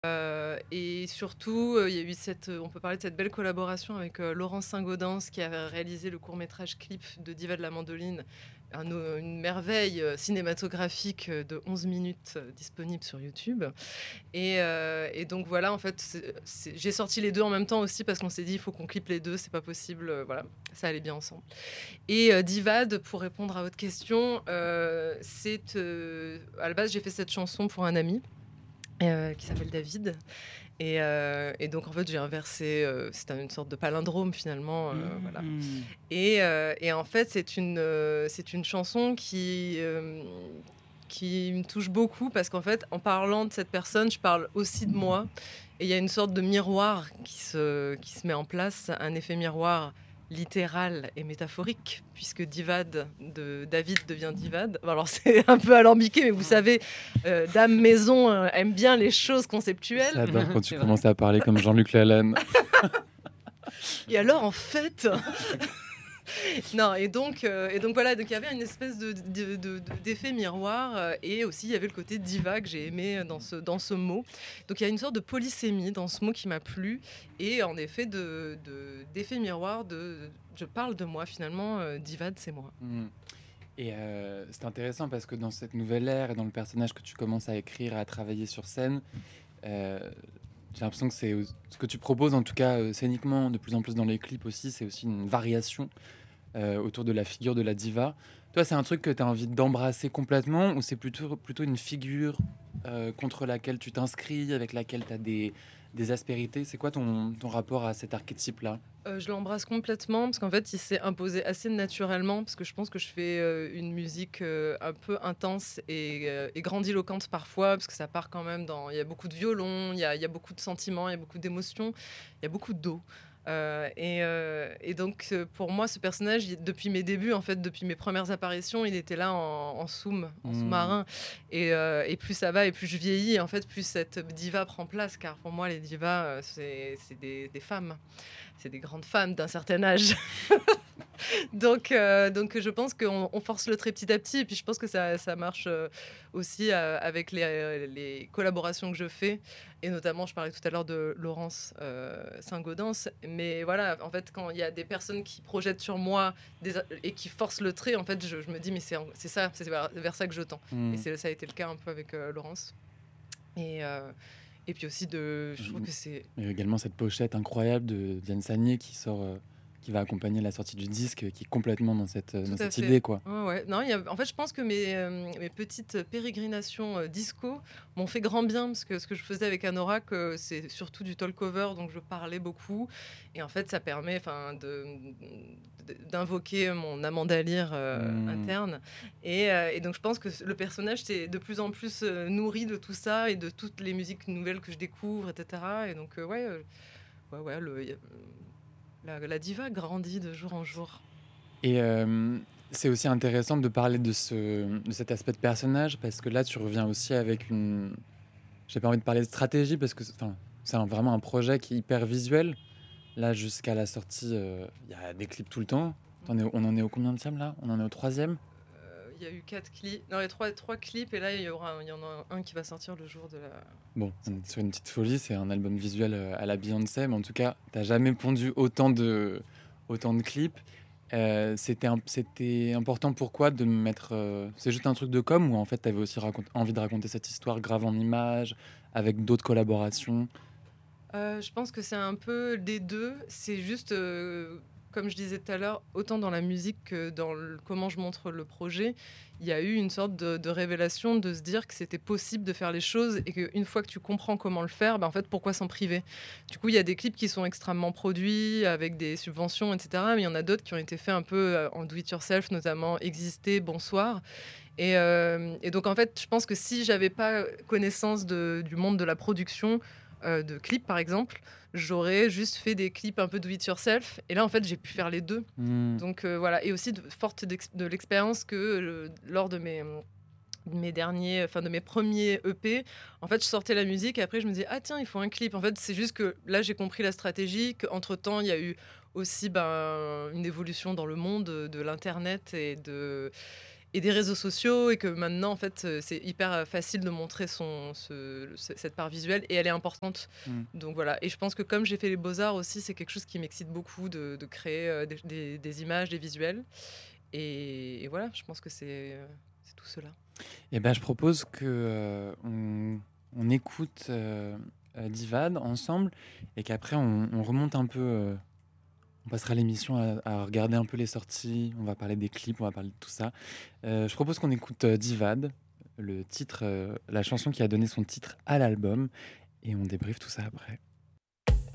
Et surtout, il y a eu on peut parler de cette belle collaboration avec Laurence Saint-Gaudens qui a réalisé le court-métrage clip de Diva de la mandoline, une merveille cinématographique de 11 minutes disponible sur YouTube. Et donc voilà, en fait, j'ai sorti les deux en même temps aussi parce qu'on s'est dit il faut qu'on clippe les deux, c'est pas possible, voilà, ça allait bien ensemble. Et Divad, pour répondre à votre question, à la base j'ai fait cette chanson pour un ami qui s'appelle David. Et donc en fait j'ai inversé, c'est une sorte de palindrome finalement, voilà. Et en fait c'est une chanson qui me touche beaucoup parce qu'en fait en parlant de cette personne je parle aussi de moi, et il y a une sorte de miroir qui se met en place, un effet miroir littéral et métaphorique, puisque Divad de David devient Divad. Alors c'est un peu alambiqué, mais vous savez, Dame Maison aime bien les choses conceptuelles. J'adore quand tu commences à parler comme Jean-Luc Lalanne. Et alors en fait, non, et donc voilà, donc il y avait une espèce d'effet miroir, et aussi il y avait le côté diva que j'ai aimé dans ce mot. Donc il y a une sorte de polysémie dans ce mot qui m'a plu, et en effet d'effet miroir, je parle de moi finalement, diva c'est moi. Et c'est intéressant parce que dans cette nouvelle ère et dans le personnage que tu commences à écrire, à travailler sur scène, j'ai l'impression que c'est ce que tu proposes, en tout cas scéniquement, de plus en plus dans les clips aussi, c'est aussi une variation autour de la figure de la diva. Toi, c'est un truc que tu as envie d'embrasser complètement, ou c'est plutôt une figure contre laquelle tu t'inscris, avec laquelle tu as des aspérités? C'est quoi ton rapport à cet archétype-là? Je l'embrasse complètement parce qu'en fait, il s'est imposé assez naturellement parce que je pense que je fais une musique un peu intense et grandiloquente parfois, parce que ça part quand même il y a beaucoup de violon, il y a beaucoup de sentiments, il y a beaucoup d'émotions, il y a beaucoup d'eau. Et donc, pour moi, ce personnage, depuis mes débuts, en fait, depuis mes premières apparitions, il était là en sous-marin. Et plus ça va et plus je vieillis, en fait, plus cette diva prend place, car pour moi, les divas, c'est des femmes. C'est des grandes femmes d'un certain âge. Donc je pense qu'on force le trait petit à petit. Et puis je pense que ça marche aussi avec les collaborations que je fais. Et notamment, je parlais tout à l'heure de Laurence Saint-Gaudens. Mais voilà, en fait, quand il y a des personnes qui projettent sur moi et qui forcent le trait, en fait, je me dis, mais c'est ça, c'est vers ça que je tends. Et ça a été le cas un peu avec Laurence. Et puis aussi, je trouve que c'est... Il y a également cette pochette incroyable de Diane Sagné qui sort, qui va accompagner la sortie du disque, qui est complètement dans cette idée, quoi. Ouais. Non, en fait, je pense que mes petites pérégrinations disco m'ont fait grand bien, parce que ce que je faisais avec Anorak, c'est surtout du talk over, donc je parlais beaucoup. Et en fait, ça permet d'invoquer mon Amanda Lear interne. Et donc, je pense que le personnage s'est de plus en plus nourri de tout ça et de toutes les musiques nouvelles que je découvre, etc. Et donc, la diva grandit de jour en jour. Et c'est aussi intéressant de parler de cet aspect de personnage, parce que là, tu reviens aussi avec une... J'ai pas envie de parler de stratégie, parce que c'est vraiment un projet qui est hyper visuel. Là, jusqu'à la sortie, il y a des clips tout le temps. On en est au combienième là? On en est au 3e? Il y a eu 4 clips, non, il y a trois clips, et là il y en a un qui va sortir le jour de la... Bon, on est sur une petite folie, c'est un album visuel à la Beyoncé, mais en tout cas, t'as jamais pondu autant de clips. C'était important pourquoi de mettre... c'est juste un truc de com, ou en fait t'avais aussi envie de raconter cette histoire grave en images, avec d'autres collaborations? Je pense que c'est un peu des deux. C'est juste, comme je disais tout à l'heure, autant dans la musique que dans comment je montre le projet, il y a eu une sorte de révélation, de se dire que c'était possible de faire les choses, et qu'une fois que tu comprends comment le faire, en fait, pourquoi s'en priver? Du coup, il y a des clips qui sont extrêmement produits, avec des subventions, etc. Mais il y en a d'autres qui ont été faits un peu en do-it-yourself, notamment Exister, Bonsoir. Et donc, en fait, je pense que si j'avais pas connaissance du monde de la production, de clips par exemple, j'aurais juste fait des clips un peu do it yourself, et là en fait j'ai pu faire les deux. Donc voilà, et aussi forte de l'expérience que lors de mes premiers EP, en fait je sortais la musique et après je me disais ah tiens, il faut un clip. En fait c'est juste que là j'ai compris la stratégie, qu'entre temps il y a eu aussi une évolution dans le monde de l'internet et des réseaux sociaux, et que maintenant, en fait, c'est hyper facile de montrer cette part visuelle, et elle est importante. Mm. Donc voilà. Et je pense que comme j'ai fait les beaux-arts aussi, c'est quelque chose qui m'excite beaucoup de créer des images, des visuels. Et voilà, je pense que c'est tout cela. Et ben, je propose que on écoute Divad ensemble et qu'après on remonte un peu. On passera l'émission à regarder un peu les sorties. On va parler des clips, on va parler de tout ça. Je propose qu'on écoute Divad, le titre, la chanson qui a donné son titre à l'album, et on débriefe tout ça après.